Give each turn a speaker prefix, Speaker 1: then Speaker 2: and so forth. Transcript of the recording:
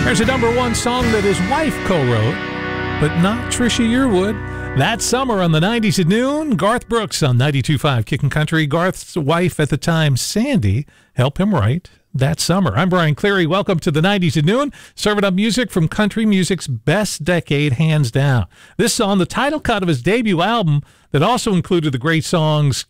Speaker 1: There's a #1 song that his wife co-wrote, but not Trisha Yearwood. That summer on the 90s at noon, Garth Brooks on 92.5 Kickin' Country. Garth's wife at the time, Sandy, helped him write That Summer. I'm Brian Cleary. Welcome to the 90s at noon, serving up music from country music's best decade, hands down. This song, the title cut of his debut album that also included the great songs